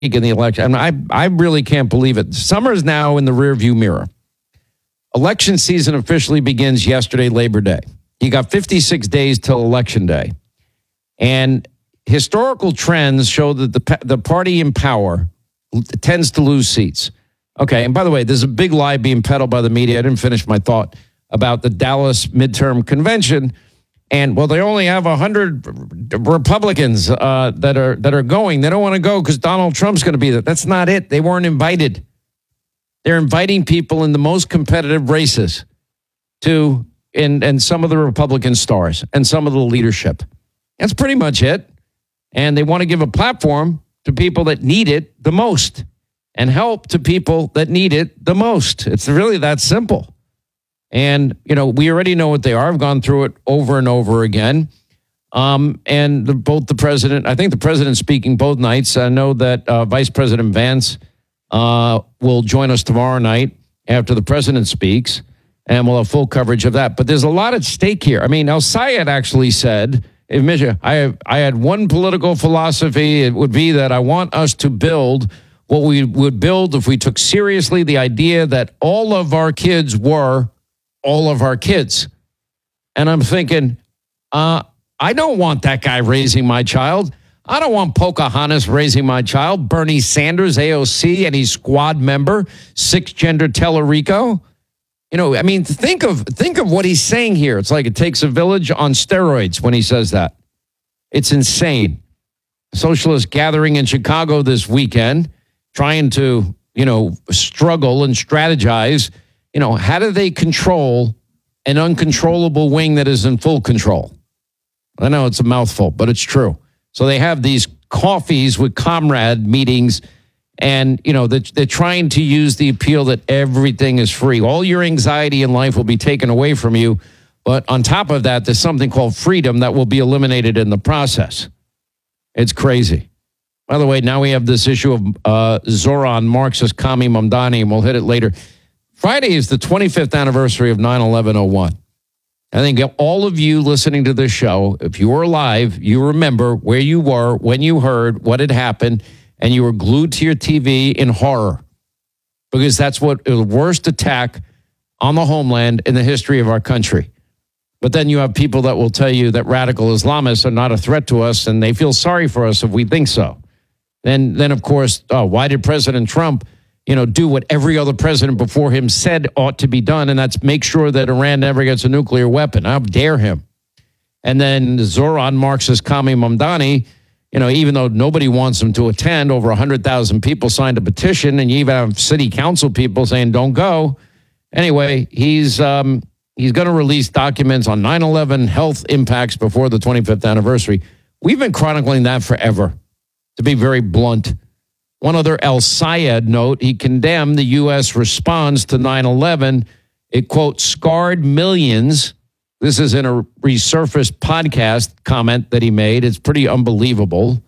in the election. I really can't believe it. Summer is now in the rearview mirror. Election season officially begins yesterday, Labor Day. You got 56 days till Election Day. And historical trends show that the party in power tends to lose seats. Okay, and by the way, there's a big lie being peddled by the media. I didn't finish my thought about the Dallas midterm convention. And, well, they only have 100 Republicans that are going. They don't want to go because Donald Trump's going to be there. That's not it. They weren't invited. They're inviting people in the most competitive races to, and some of the Republican stars and some of the leadership. That's pretty much it. And they want to give a platform to people that need it the most and help to people that need it the most. It's really that simple. And, we already know what they are. I've gone through it over and over again. Both the president, I think the president's speaking both nights. I know that Vice President Vance will join us tomorrow night after the president speaks, and we'll have full coverage of that. But there's a lot at stake here. I mean, El-Sayed actually said, I had one political philosophy. It would be that I want us to build what we would build if we took seriously the idea that all of our kids were all of our kids. And I'm thinking, I don't want that guy raising my child. I don't want Pocahontas raising my child. Bernie Sanders, AOC, any squad member, six-gender Tellerico. Think of what he's saying here. It's like it takes a village on steroids when he says that. It's insane. Socialist gathering in Chicago this weekend, trying to, struggle and strategize. How do they control an uncontrollable wing that is in full control? I know it's a mouthful, but it's true. So they have these coffees with comrade meetings, and, they're trying to use the appeal that everything is free. All your anxiety in life will be taken away from you. But on top of that, there's something called freedom that will be eliminated in the process. It's crazy. By the way, now we have this issue of Zoran, Marxist Kami Mamdani, and we'll hit it later. Friday is the 25th anniversary of 9/11/01. I think all of you listening to this show, if you were alive, you remember where you were when you heard what had happened, and you were glued to your TV in horror, because that's what the worst attack on the homeland in the history of our country. But then you have people that will tell you that radical Islamists are not a threat to us, and they feel sorry for us if we think so. Then of course, why did President Trump do what every other president before him said ought to be done, and that's make sure that Iran never gets a nuclear weapon? How dare him? And then Zoran, Marxist Kami Mamdani, even though nobody wants him to attend, over 100,000 people signed a petition, and you even have city council people saying don't go. Anyway, he's going to release documents on 9/11 health impacts before the 25th anniversary. We've been chronicling that forever, to be very blunt. One other El-Sayed note, he condemned the U.S. response to 9/11. It, quote, scarred millions. This is in a resurfaced podcast comment that he made. It's pretty unbelievable.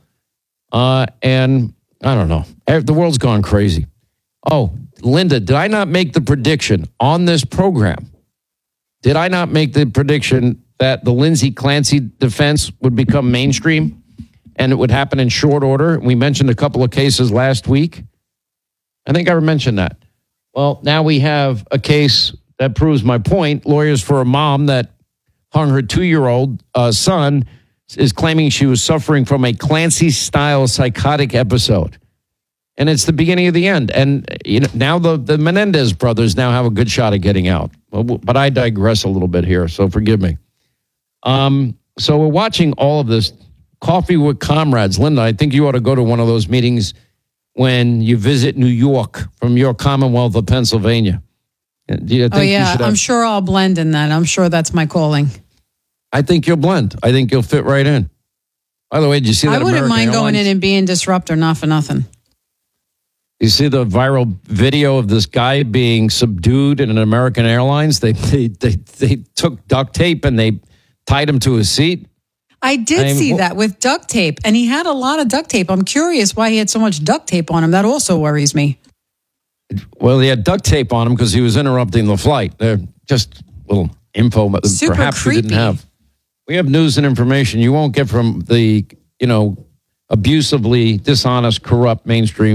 And I don't know. The world's gone crazy. Oh, Linda, did I not make the prediction on this program? Did I not make the prediction that the Lindsay Clancy defense would become mainstream? And it would happen in short order. We mentioned a couple of cases last week. I think I mentioned that. Well, now we have a case that proves my point. Lawyers for a mom that hung her 2-year-old son is claiming she was suffering from a Clancy-style psychotic episode. And it's the beginning of the end. And now the Menendez brothers now have a good shot at getting out. But I digress a little bit here, so forgive me. So we're watching all of this. Coffee with Comrades. Linda, I think you ought to go to one of those meetings when you visit New York from your Commonwealth of Pennsylvania. Do you think you should I'm sure I'll blend in that. I'm sure that's my calling. I think you'll blend. I think you'll fit right in. By the way, did you see that? I wouldn't mind going in and being disruptor, not for nothing. You see the viral video of this guy being subdued in an American Airlines? They took duct tape and they tied him to his seat. I did see that with duct tape, and he had a lot of duct tape. I'm curious why he had so much duct tape on him. That also worries me. Well, he had duct tape on him because he was interrupting the flight. They're just little info that perhaps we didn't have. We have news and information you won't get from the, abusively dishonest, corrupt mainstream